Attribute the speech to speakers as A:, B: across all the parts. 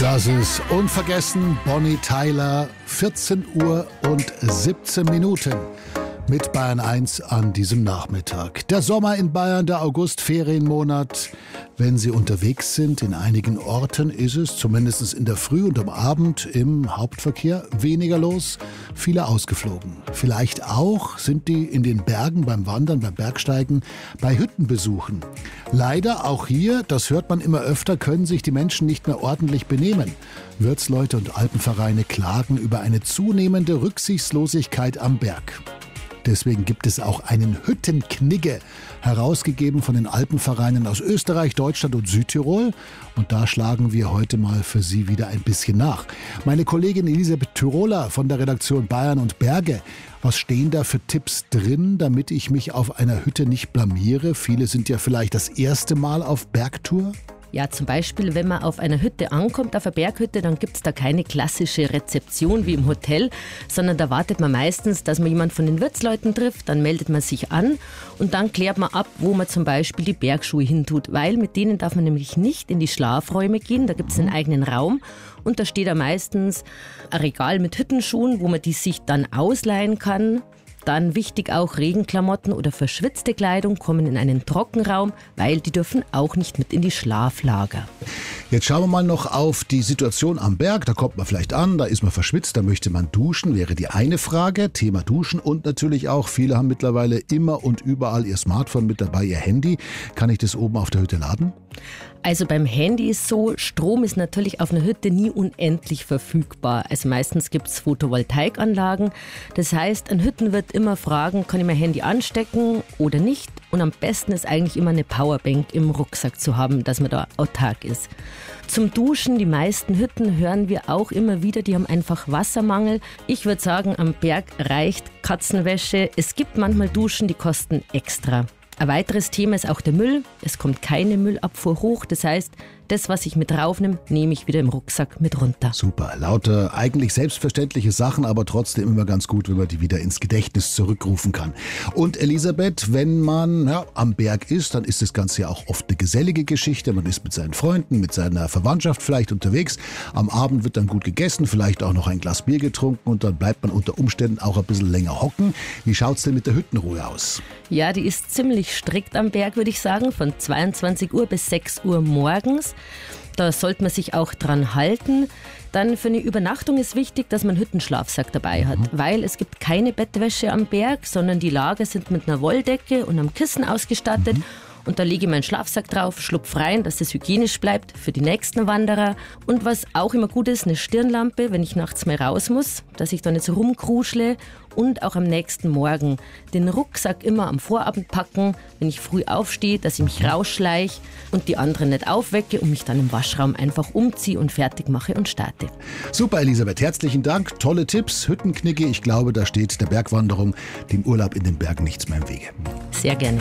A: Das ist unvergessen, Bonnie Tyler, 14 Uhr und 17 Minuten mit Bayern 1 an diesem Nachmittag. Der Sommer in Bayern, der August, Ferienmonat. Wenn Sie unterwegs sind, in einigen Orten ist es, zumindest in der Früh und am Abend im Hauptverkehr, weniger los, viele ausgeflogen. Vielleicht auch sind die in den Bergen beim Wandern, beim Bergsteigen, bei Hüttenbesuchen. Leider auch hier, das hört man immer öfter, können sich die Menschen nicht mehr ordentlich benehmen. Wirtsleute und Alpenvereine klagen über eine zunehmende Rücksichtslosigkeit am Berg. Deswegen gibt es auch einen Hüttenknigge, herausgegeben von den Alpenvereinen aus Österreich, Deutschland und Südtirol. Und da schlagen wir heute mal für Sie wieder ein bisschen nach. Meine Kollegin Elisabeth Tiroler von der Redaktion Bayern und Berge. Was stehen da für Tipps drin, damit ich mich auf einer Hütte nicht blamiere? Viele sind ja vielleicht das erste Mal auf Bergtour.
B: Ja, zum Beispiel, wenn man auf einer Hütte ankommt, auf einer Berghütte, dann gibt es da keine klassische Rezeption wie im Hotel, sondern da wartet man meistens, dass man jemanden von den Wirtsleuten trifft, dann meldet man sich an und dann klärt man ab, wo man zum Beispiel die Bergschuhe hintut, weil mit denen darf man nämlich nicht in die Schlafräume gehen, da gibt es einen eigenen Raum und da steht da meistens ein Regal mit Hüttenschuhen, wo man die sich dann ausleihen kann. Dann wichtig auch, Regenklamotten oder verschwitzte Kleidung kommen in einen Trockenraum, weil die dürfen auch nicht mit in die Schlaflager.
A: Jetzt schauen wir mal noch auf die Situation am Berg. Da kommt man vielleicht an, da ist man verschwitzt, da möchte man duschen, wäre die eine Frage. Thema Duschen und natürlich auch, viele haben mittlerweile immer und überall ihr Smartphone mit dabei, ihr Handy. Kann ich das oben auf der Hütte laden?
B: Also beim Handy ist so, Strom ist natürlich auf einer Hütte nie unendlich verfügbar. Also meistens gibt es Photovoltaikanlagen. Das heißt, ein Hüttenwirt immer fragen, kann ich mein Handy anstecken oder nicht? Und am besten ist eigentlich immer eine Powerbank im Rucksack zu haben, dass man da autark ist. Zum Duschen, die meisten Hütten hören wir auch immer wieder, die haben einfach Wassermangel. Ich würde sagen, am Berg reicht Katzenwäsche. Es gibt manchmal Duschen, die kosten extra. Ein weiteres Thema ist auch der Müll. Es kommt keine Müllabfuhr hoch. Das heißt, das, was ich mit raufnehme, nehme ich wieder im Rucksack mit runter.
A: Super, lauter eigentlich selbstverständliche Sachen, aber trotzdem immer ganz gut, wenn man die wieder ins Gedächtnis zurückrufen kann. Und Elisabeth, wenn man am Berg ist, dann ist das Ganze ja auch oft eine gesellige Geschichte. Man ist mit seinen Freunden, mit seiner Verwandtschaft vielleicht unterwegs. Am Abend wird dann gut gegessen, vielleicht auch noch ein Glas Bier getrunken und dann bleibt man unter Umständen auch ein bisschen länger hocken. Wie schaut's denn mit der Hüttenruhe aus?
B: Ja, die ist ziemlich strikt am Berg, würde ich sagen, von 22 Uhr bis 6 Uhr morgens. Da sollte man sich auch dran halten. Dann für eine Übernachtung ist wichtig, dass man einen Hüttenschlafsack dabei hat, weil es gibt keine Bettwäsche am Berg, sondern die Lager sind mit einer Wolldecke und einem Kissen ausgestattet. Und da lege ich meinen Schlafsack drauf, schlupf rein, dass das hygienisch bleibt für die nächsten Wanderer. Und was auch immer gut ist, eine Stirnlampe, wenn ich nachts mal raus muss, dass ich da nicht so rumkruschle. Und auch am nächsten Morgen den Rucksack immer am Vorabend packen, wenn ich früh aufstehe, dass ich mich rausschleiche und die anderen nicht aufwecke und mich dann im Waschraum einfach umziehe und fertig mache und starte.
A: Super, Elisabeth, herzlichen Dank. Tolle Tipps, Hüttenknicke. Ich glaube, da steht der Bergwanderung, dem Urlaub in den Bergen nichts mehr im Wege.
B: Sehr gerne.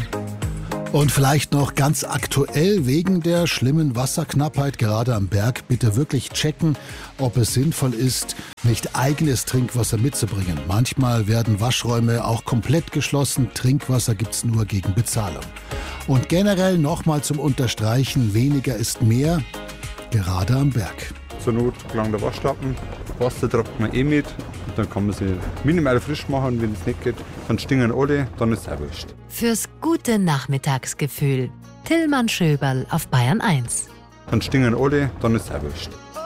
A: Und vielleicht noch ganz aktuell wegen der schlimmen Wasserknappheit gerade am Berg bitte wirklich checken, ob es sinnvoll ist, nicht eigenes Trinkwasser mitzubringen. Manchmal werden Waschräume auch komplett geschlossen. Trinkwasser gibt's nur gegen Bezahlung. Und generell nochmal zum Unterstreichen, weniger ist mehr, gerade am Berg.
C: Zur Not gelangt der Waschlappen, Wasser trägt man mit und dann kann man sie minimal frisch machen und wenn es nicht geht, dann stinken alle, dann ist es auch wurscht.
D: Fürs gute Nachmittagsgefühl. Tillmann Schöberl auf Bayern 1.
C: Dann stinken alle, dann ist es auch wurscht.